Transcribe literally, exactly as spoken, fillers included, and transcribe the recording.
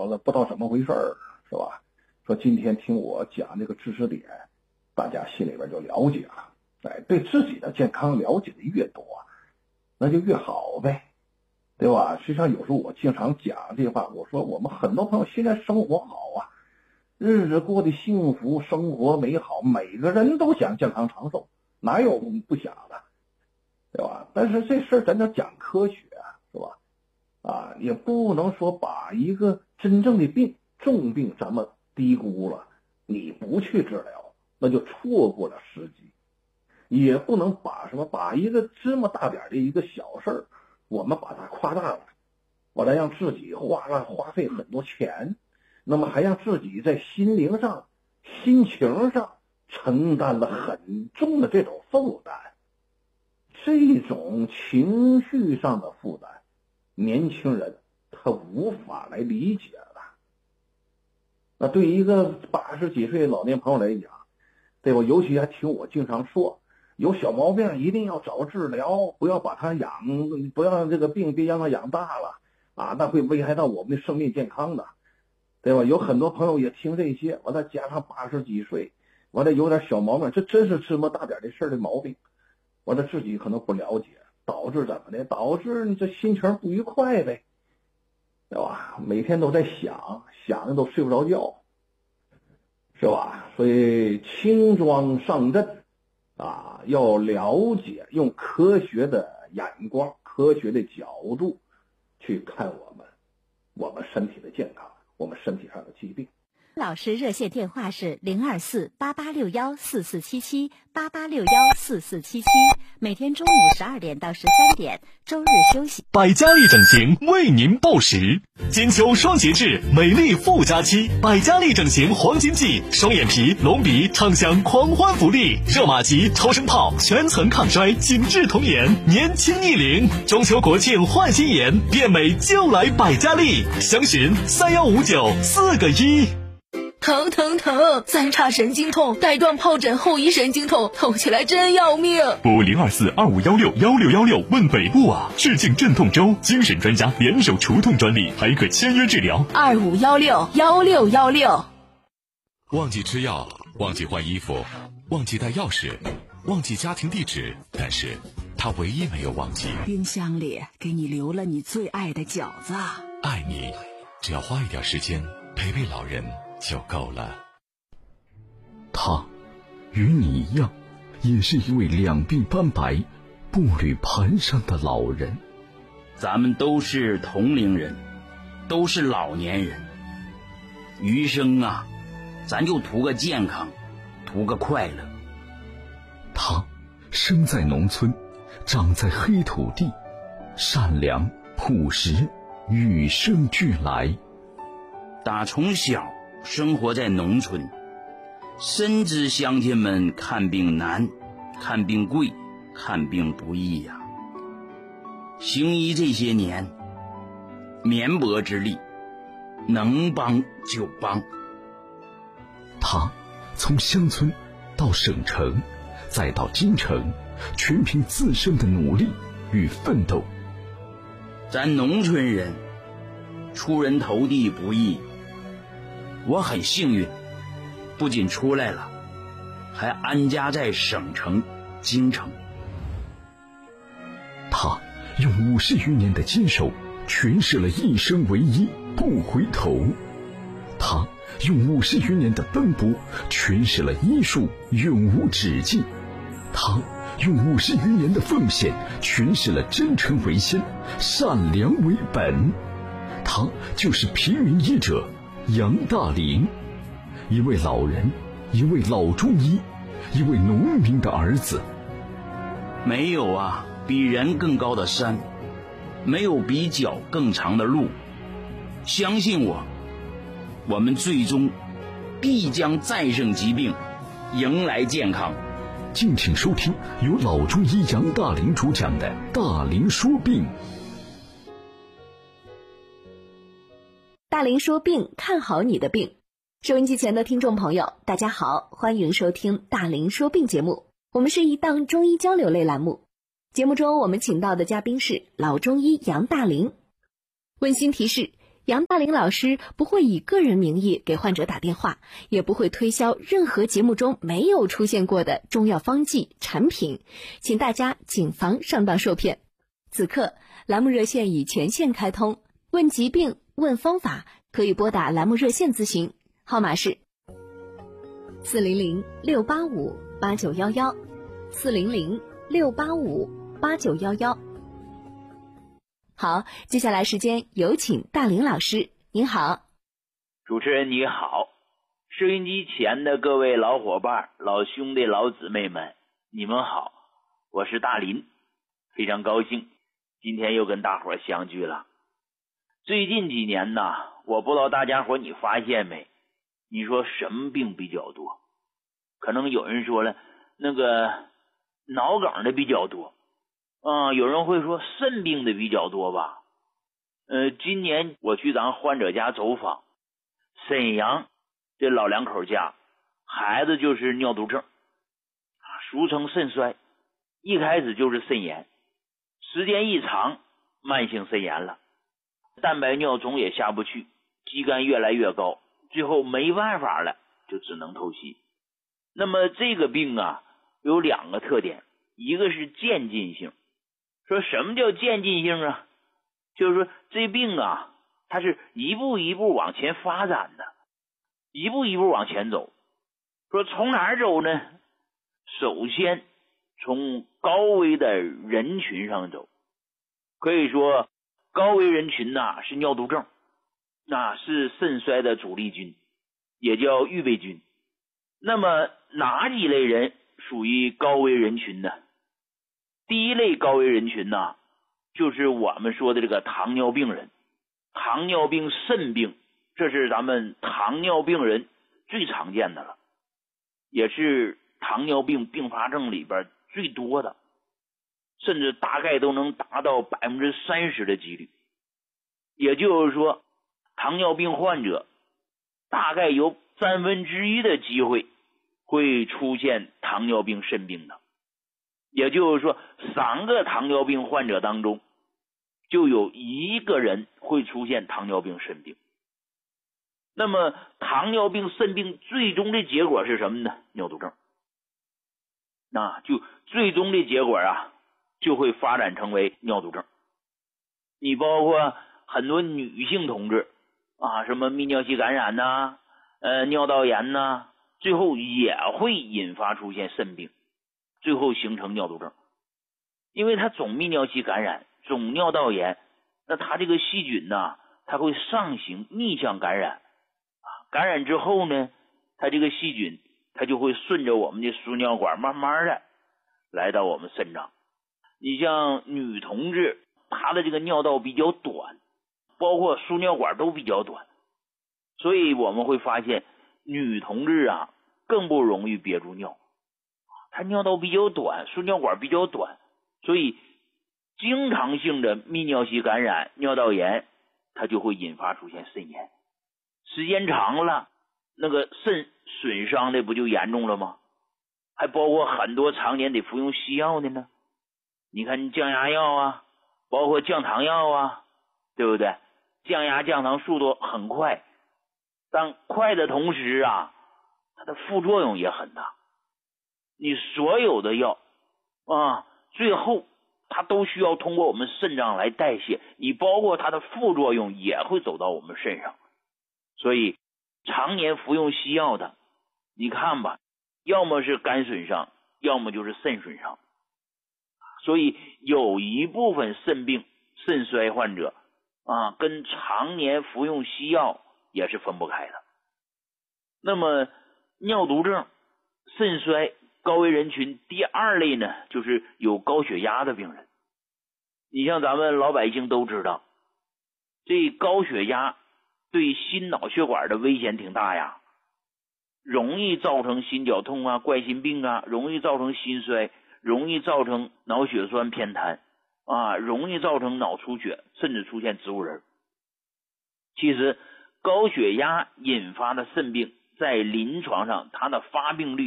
了，不知道怎么回事儿，是吧？说今天听我讲这个知识点，大家心里边就了解了。哎，对自己的健康了解的越多，那就越好呗，对吧？实际上有时候我经常讲这话，我说我们很多朋友现在生活好啊，日子过得幸福，生活美好，每个人都想健康长寿，哪有不想的，对吧？但是这事儿咱得讲科学啊，是吧？啊，也不能说把一个真正的病重病咱们低估了，你不去治疗，那就错过了时机。也不能把什么把一个这么大点的一个小事儿，我们把它夸大了，完了让自己花了花费很多钱，那么还让自己在心灵上、心情上承担了很重的这种负担。这种情绪上的负担，年轻人他无法来理解了。那对于一个八十几岁的老年朋友来讲，对吧？尤其还听我经常说，有小毛病一定要找治疗，不要把它养，不要让这个病别让它养大了啊，那会危害到我们的生命健康的，对吧？有很多朋友也听这些，完了加上八十几岁，完了有点小毛病，这真是这么大点的事儿的毛病，完了自己可能不了解，导致怎么的？导致你这心情不愉快呗，对吧？每天都在想，想的都睡不着觉，是吧？所以轻装上阵啊，要了解，用科学的眼光、科学的角度去看我们我们身体的健康，我们身体上的疾病。 老师热线电话是零二四八八六幺四四七七八八六幺四四七七，每天中午十二点到十三点，周日休息。 百家丽整形为您报时，金秋双节制，美丽富佳期，百家丽整形黄金季，双眼皮、隆鼻畅享狂欢福利，热玛吉、超声炮全层抗衰，紧致童颜，年轻一龄。中秋国庆换新颜，变美就来百家丽，详询三幺五九四个一。 疼疼疼！三叉神经痛，带状疱疹后遗神经痛，痛起来真要命。 拨零二四二五幺六幺六幺六问北部啊！致敬镇痛周，精神专家联手除痛专利，还可签约治疗。 二五幺六幺六幺六。 忘记吃药，忘记换衣服，忘记带钥匙，忘记家庭地址，但是他唯一没有忘记， 冰箱里给你留了你最爱的饺子。 爱你，只要花一点时间陪陪老人就够了。 他与你一样，也是一位两鬓斑白、步履蹒跚的老人。 咱们都是同龄人，都是老年人，余生啊，咱就图个健康，图个快乐。 他生在农村，长在黑土地，善良朴实，与生俱来。 打从小生活在农村，深知乡亲们看病难，看病贵，看病不易呀、啊。行医这些年，绵薄之力，能帮就帮。 他从乡村到省城，再到京城，全凭自身的努力与奋斗。 咱农村人出人头地不易，我很幸运，不仅出来了，还安家在省城京城。 他用五十余年的坚守诠释了一生唯一不回头，他用五十余年的奔波诠释了医术永无止境，他用五十余年的奉献诠释了真诚为先，善良为本。他就是平民医者杨大林，一位老人，一位老中医，一位农民的儿子。 没有啊比人更高的山，没有比脚更长的路，相信我，我们最终必将战胜疾病，迎来健康。 敬请收听由老中医杨大林主讲的《大林说病》。 大林说病，看好你的病。收音机前的听众朋友，大家好，欢迎收听大林说病节目。我们是一档中医交流类栏目，节目中我们请到的嘉宾是老中医杨大林。温馨提示， 杨大林老师不会以个人名义给患者打电话，也不会推销任何节目中没有出现过的中药方剂产品，请大家谨防上当受骗。此刻栏目热线已全线开通，问疾病问方法可以拨打栏目热线咨询，号码是四零零六八五八九一一，四零零六八五八九一一。好，接下来时间有请大林老师。您好。 主持人你好，收音机前的各位老伙伴、老兄弟、老姊妹们，你们好，我是大林，非常高兴今天又跟大伙相聚了。最近几年呢，我不知道大家伙你发现没，你说什么病比较多？可能有人说了，那个脑梗的比较多，啊、嗯，有人会说肾病的比较多吧。呃，今年我去咱患者家走访，沈阳这老两口家，孩子就是尿毒症，俗称肾衰，一开始就是肾炎，时间一长，慢性肾炎了，蛋白尿总也下不去，肌酐越来越高，最后没办法了，就只能透析。那么这个病啊，有两个特点，一个是渐进性。说什么叫渐进性啊？就是说这病啊，它是一步一步往前发展的，一步一步往前走。说从哪儿走呢？首先从高危的人群上走。可以说高危人群呐、啊、是尿毒症，那是肾衰的主力军，也叫预备军。那么哪几类人属于高危人群呢？第一类高危人群呢、啊，就是我们说的这个糖尿病人，糖尿病肾病，这是咱们糖尿病人最常见的了，也是糖尿病并发症里边最多的，甚至大概都能达到百分之三十的几率。也就是说，糖尿病患者大概有三分之一的机会会出现糖尿病肾病的。也就是说，三个糖尿病患者当中就有一个人会出现糖尿病肾病。那么糖尿病肾病最终的结果是什么呢？尿毒症。那就最终的结果啊，就会发展成为尿毒症。你包括很多女性同志啊，什么泌尿系感染呐、呃尿道炎呐，最后也会引发出现肾病，最后形成尿毒症。因为它总泌尿系感染、总尿道炎，那它这个细菌呢，它会上行逆向感染啊，感染之后呢，它这个细菌它就会顺着我们的输尿管慢慢的来到我们肾脏。你像女同志，她的这个尿道比较短，包括输尿管都比较短，所以我们会发现女同志啊更不容易憋住尿，她尿道比较短，输尿管比较短，所以经常性的泌尿系感染、尿道炎，它就会引发出现肾炎。时间长了，那个肾损伤的不就严重了吗？还包括很多常年得服用西药的呢。你看降压药啊，包括降糖药啊，对不对？降压降糖速度很快，但快的同时啊，它的副作用也很大。你所有的药啊，最后它都需要通过我们肾脏来代谢，你包括它的副作用也会走到我们肾上。所以常年服用西药的，你看吧，要么是肝损伤，要么就是肾损伤。所以有一部分肾病、肾衰患者啊，跟常年服用西药也是分不开的。那么尿毒症、肾衰高危人群第二类呢，就是有高血压的病人。你像咱们老百姓都知道，这高血压对心脑血管的危险挺大呀，容易造成心绞痛啊、冠心病啊，容易造成心衰，容易造成脑血栓偏瘫啊，容易造成脑出血，甚至出现植物人。其实高血压引发的肾病在临床上它的发病率